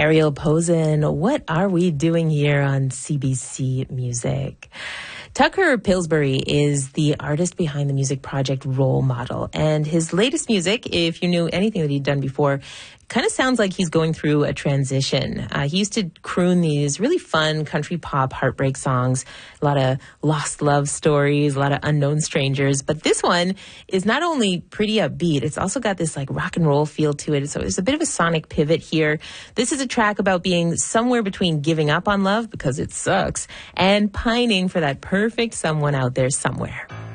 Ariel Posen. What are we doing here on CBC Music? Tucker Pillsbury is the artist behind the music project Role Model. And his latest music, if you knew anything that he'd done before, kind of sounds like he's going through a transition. He used to croon these really fun country pop heartbreak songs, a lot of lost love stories, a lot of unknown strangers. But this one is not only pretty upbeat, it's also got this like rock and roll feel to it. So there's a bit of a sonic pivot here. This is a track about being somewhere between giving up on love because it sucks and pining for that perfect someone out there somewhere.